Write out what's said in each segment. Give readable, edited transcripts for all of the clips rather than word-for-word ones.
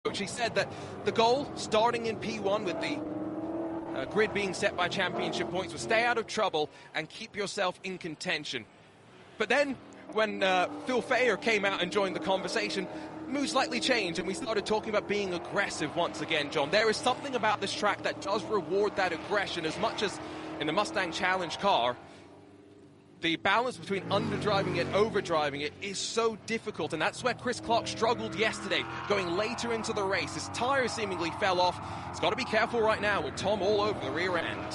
coach. He said that the goal, starting in P1 with the grid being set by championship points, was stay out of trouble and keep yourself in contention. But then, when Phil Fayer came out and joined the conversation, mood slightly changed, and we started talking about being aggressive once again, John. There is something about this track that does reward that aggression as much as in the Mustang Challenge car. The balance between underdriving it, overdriving it is so difficult, and that's where Chris Clark struggled yesterday, going later into the race. His tyre seemingly fell off. He's got to be careful right now with Tom all over the rear end.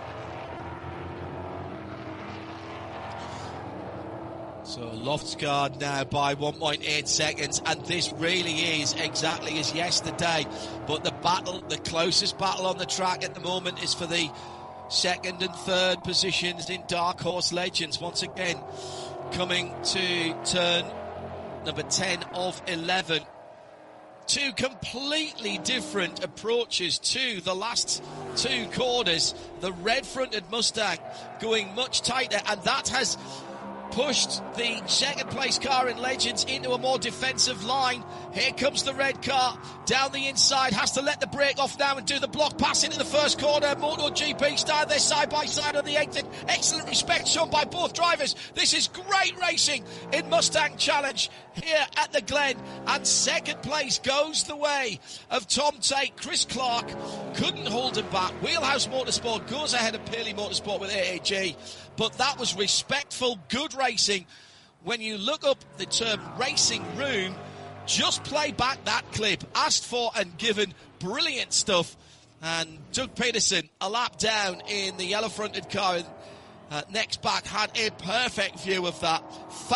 So Loftsgaard now by 1.8 seconds, and this really is exactly as yesterday. But the battle, the closest battle on the track at the moment is for the second and third positions in Dark Horse Legends. Once again, coming to turn number 10 of 11. Two completely different approaches to the last two corners. The red-fronted Mustang going much tighter, and that has pushed the second place car in Legends into a more defensive line. Here comes the red car down the inside, has to let the brake off now and do the block pass into the first corner. MotoGP style, they're side by side on the exit. Excellent respect shown by both drivers. This is great racing in Mustang Challenge here at the Glen, and second place goes the way of Tom Tate. Chris Clark couldn't hold him back. Wheelhouse Motorsport goes ahead of Pearly Motorsport with AAG, but that was respectful, good racing. When you look up the term racing room, just play back that clip, asked for and given, brilliant stuff. And Doug Peterson, a lap down in the yellow-fronted car, next back, had a perfect view of that.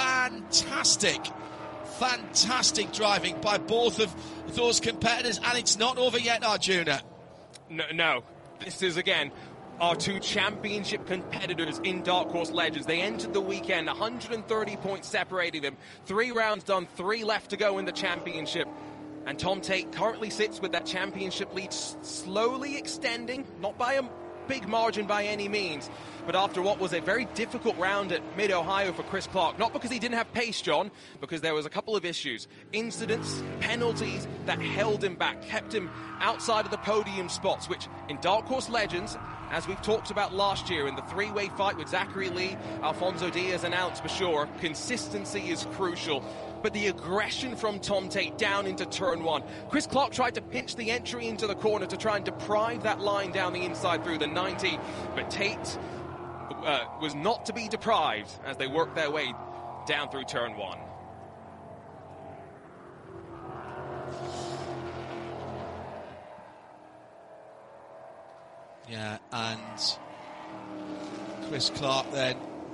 Fantastic driving by both of those competitors, and it's not over yet, Arjuna. No. This is, again, our two championship competitors in Dark Horse Legends. They entered the weekend, 130 points separating them. 3 rounds done, 3 left to go in the championship. And Tom Tate currently sits with that championship lead slowly extending, not by a big margin by any means, but after what was a very difficult round at Mid-Ohio for Chris Clark. Not because he didn't have pace, John, because there was a couple of issues. Incidents, penalties that held him back, kept him outside of the podium spots, which in Dark Horse Legends, as we've talked about last year in the three-way fight with Zachary Lee, Alfonso Diaz and Alex Bashore, consistency is crucial. But the aggression from Tom Tate down into turn 1. Chris Clark tried to pinch the entry into the corner to try and deprive that line down the inside through the 90, but Tate was not to be deprived as they worked their way down through turn 1. Yeah, and Chris Clark then,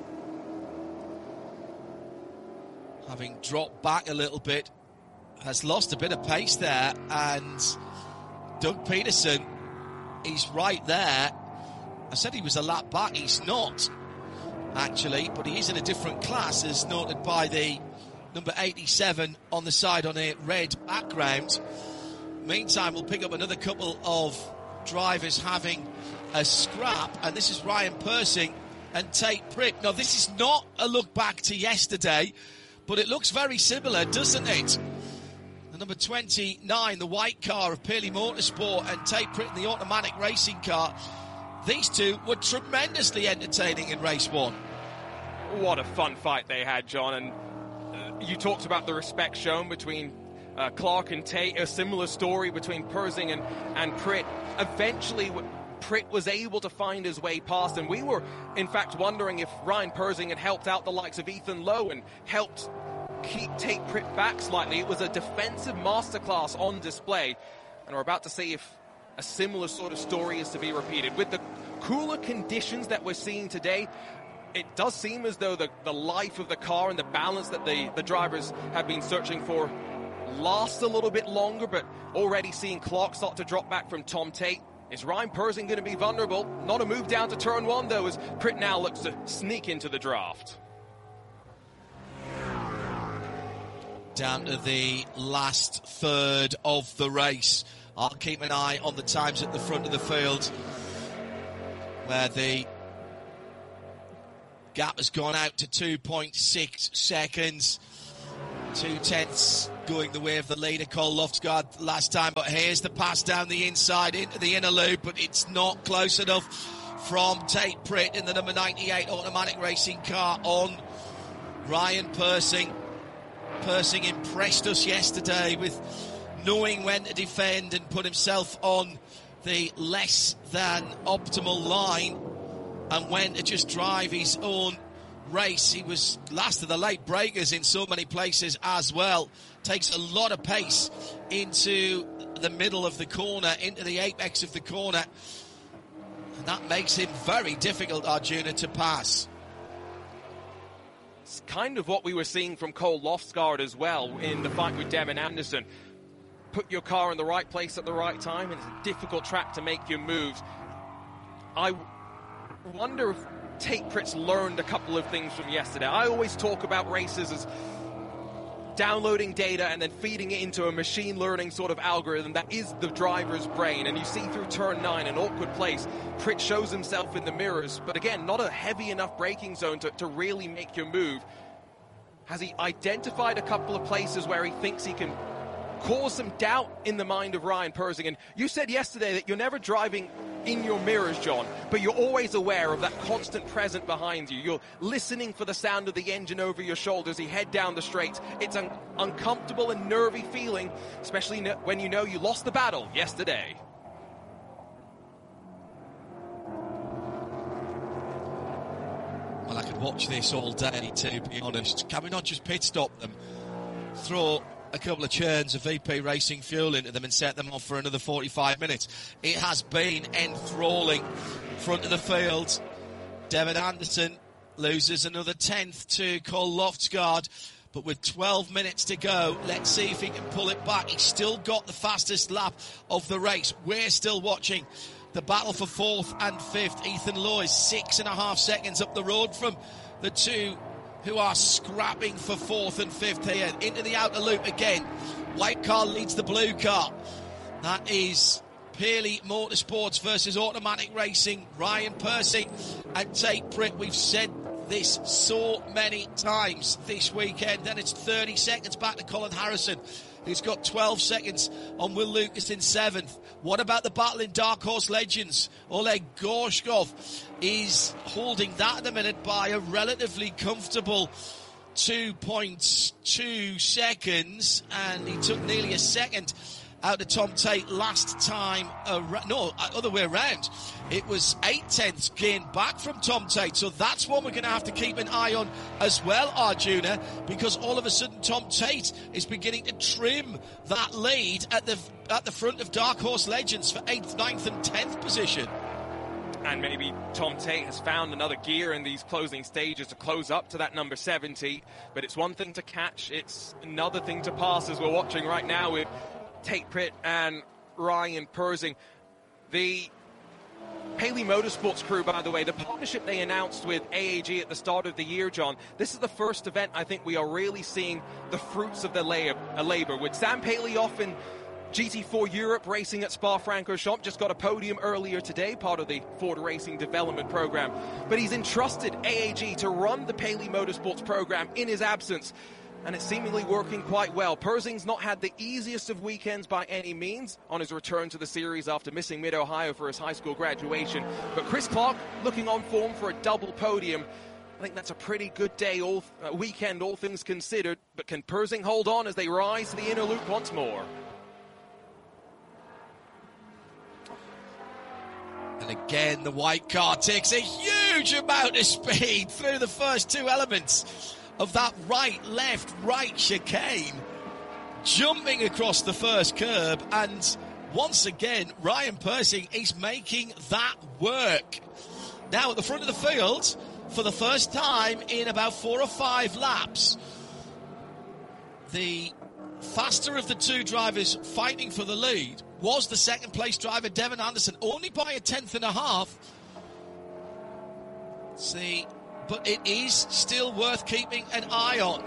having dropped back a little bit, has lost a bit of pace there, and Doug Peterson, he's right there. I said he was a lap back. He's not, actually, but he is in a different class, as noted by the number 87 on the side on a red background. Meantime, we'll pick up another couple of drivers having a scrap, and this is Ryan Persing and Tate Pritt. Now, this is not a look back to yesterday, but it looks very similar, doesn't it? The number 29, the white car of Pearly Motorsport, and Tate Pritt in the automatic racing car. These two were tremendously entertaining in race 1. What a fun fight they had, John. And you talked about the respect shown between Clark and Tate. A similar story between Persing and Pritt. Eventually, Pritt was able to find his way past, and we were, in fact, wondering if Ryan Persing had helped out the likes of Ethan Lowe and helped keep Tate Pritt back slightly. It was a defensive masterclass on display, and we're about to see if a similar sort of story is to be repeated. With the cooler conditions that we're seeing today, it does seem as though the life of the car and the balance that the drivers have been searching for lasts a little bit longer, but already seeing Clark start to drop back from Tom Tate. Is Ryan Persing going to be vulnerable? Not a move down to turn 1, though, as Pritt now looks to sneak into the draft. Down to the last third of the race. I'll keep an eye on the times at the front of the field, where the gap has gone out to 2.6 seconds. 2/10 going the way of the leader, Cole Loftsgaard, last time. But here's the pass down the inside into the inner loop, but it's not close enough from Tate Pritt in the number 98 automatic racing car on Ryan Persing. Persing impressed us yesterday with knowing when to defend and put himself on the less than optimal line and when to just drive his own race. He was last of the late breakers in so many places as well. Takes a lot of pace into the middle of the corner, into the apex of the corner, and that makes him very difficult, Arjuna, to pass. It's kind of what we were seeing from Cole Loftsgaard as well in the fight with Devin Anderson. Put your car in the right place at the right time, and it's a difficult track to make your moves. I wonder if Tate Pritt's learned a couple of things from yesterday. I always talk about races as downloading data and then feeding it into a machine learning sort of algorithm that is the driver's brain. And you see through turn 9, an awkward place, Pritt shows himself in the mirrors, but again, not a heavy enough braking zone to really make your move. Has he identified a couple of places where he thinks he can cause some doubt in the mind of Ryan Persing? And you said yesterday that you're never driving in your mirrors, John, but you're always aware of that constant present behind you. You're listening for the sound of the engine over your shoulders as you head down the straight. It's an uncomfortable and nervy feeling, especially when you know you lost the battle yesterday. Well, I could watch this all day, to be honest. Can we not just pit stop them, throw a couple of churns of VP Racing fuel into them and set them off for another 45 minutes? It has been enthralling. Front of the field, Devin Anderson loses another 10th to Cole Loftsgaard, but with 12 minutes to go, let's see if he can pull it back. He's still got the fastest lap of the race. We're still watching the battle for 4th and 5th. Ethan Lowe is 6.5 seconds up the road from the two who are scrapping for 4th and 5th here. Into the outer loop again. White car leads the blue car. That is Pearly Motorsports versus Automatic Racing. Ryan Persing and Tate Pritt. We've said this so many times this weekend. Then it's 30 seconds back to Colin Harrison, who's got 12 seconds on Will Lucas in 7th. What about the battle in Dark Horse Legends? Oleg Gorshkov is holding that at the minute by a relatively comfortable 2.2 seconds, and he took nearly a second out of Tom Tate last time. Other way around. It was 0.8 gained back from Tom Tate, so that's one we're going to have to keep an eye on as well, Arjuna, because all of a sudden Tom Tate is beginning to trim that lead at the front of Dark Horse Legends for 8th, 9th and 10th position. And maybe Tom Tate has found another gear in these closing stages to close up to that number 70, but it's one thing to catch, it's another thing to pass, as we're watching right now with Tate Pritt and Ryan Persing. The Paley Motorsports crew, by the way, the partnership they announced with AAG at the start of the year, John, this is the first event I think we are really seeing the fruits of their labor. With Sam Paley off in GT4 Europe racing at Spa-Francorchamps, just got a podium earlier today, part of the Ford Racing Development Program. But he's entrusted AAG to run the Paley Motorsports program in his absence, and it's seemingly working quite well. Persing's not had the easiest of weekends by any means on his return to the series after missing Mid-Ohio for his high school graduation. But Chris Clark looking on form for a double podium. I think that's a pretty good weekend, all things considered. But can Persing hold on as they rise to the inner loop once more? And again, the white car takes a huge amount of speed through the first two elements of that right chicane, jumping across the first curb, and once again Ryan Persing is making that work. Now at the front of the field, for the first time in about 4 or 5 laps, the faster of the two drivers fighting for the lead was the second place driver Devin Anderson, only by a 10.5. See, but it is still worth keeping an eye on.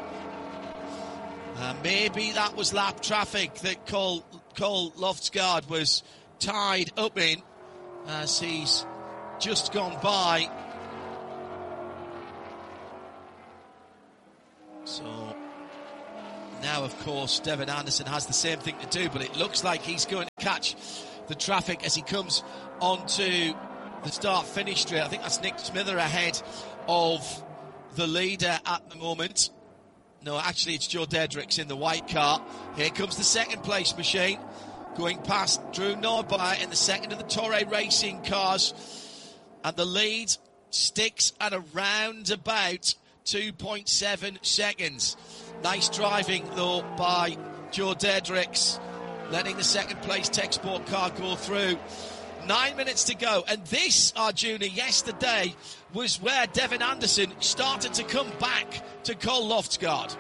Maybe that was lap traffic that Cole Loftsgaard was tied up in as he's just gone by. So Now, of course, Devin Anderson has the same thing to do, but it looks like he's going to catch the traffic as he comes onto the start-finish straight. I think that's Nick Smither ahead of the leader at the moment. No, actually, it's Joe Dedricks in the white car. Here comes the second place machine, going past Drew Norby in the second of the Torre Racing cars. And the lead sticks at around about 2.7 seconds. Nice driving, though, by Joe Dedricks, letting the second place Tech Sport car go through. 9 minutes to go. And this, Arjuna, yesterday was where Devin Anderson started to come back to Cole Loftsgaard.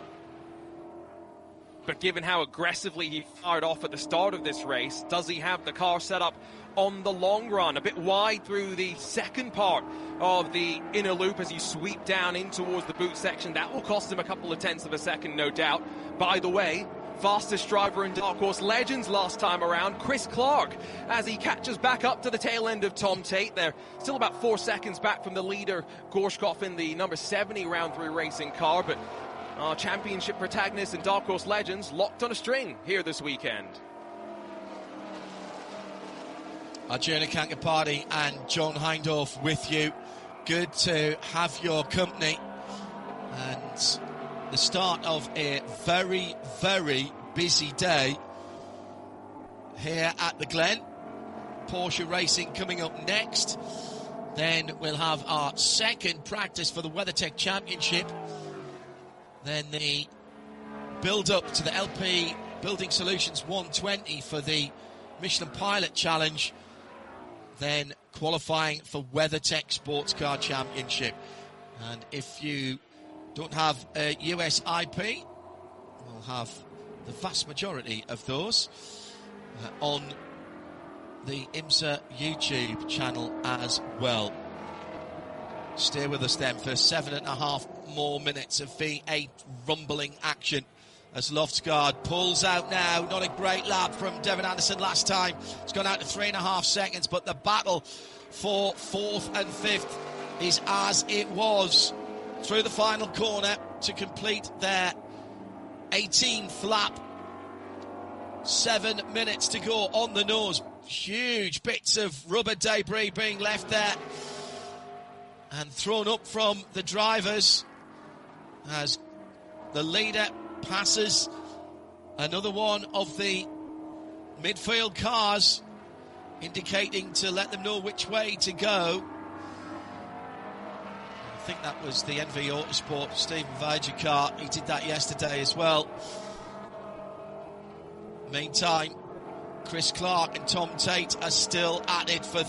But given how aggressively he fired off at the start of this race, does he have the car set up on the long run? A bit wide through the second part of the inner loop as you sweep down in towards the boot section. That will cost him a couple of tenths of a second, no doubt. By the way, fastest driver in Dark Horse Legends last time around, Chris Clark, as he catches back up to the tail end of Tom Tate. They're still about 4 seconds back from the leader, Gorshkov, in the number 70 round 3 racing car, but our championship protagonists in Dark Horse Legends locked on a string here this weekend. Arjuna Kankapati and John Hindhaugh with you. Good to have your company. And the start of a very, very busy day here at the Glen. Porsche Racing coming up next. Then we'll have our second practice for the WeatherTech Championship. Then the build-up to the LP Building Solutions 120 for the Michelin Pilot Challenge. Then qualifying for WeatherTech Sports Car Championship. And if you don't have a US IP, we'll have the vast majority of those on the IMSA YouTube channel as well. Stay with us then for 7.5 more minutes of V8 rumbling action as Loftsgaard pulls out now. Not a great lap from Devin Anderson last time. It's gone out to 3.5 seconds, but the battle for 4th and 5th is as it was through the final corner to complete their 18th lap. 7 minutes to go on the nose. Huge bits of rubber debris being left there and thrown up from the drivers as the leader passes another one of the midfield cars, indicating to let them know which way to go. I think that was the NV Autosport Stephen Vijay car. He did that yesterday as well. Meantime, Chris Clark and Tom Tate are still at it for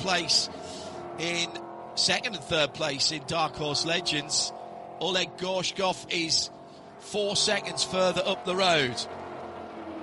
second and third place in Dark Horse Legends. Oleg Gorshkov is 4 seconds further up the road.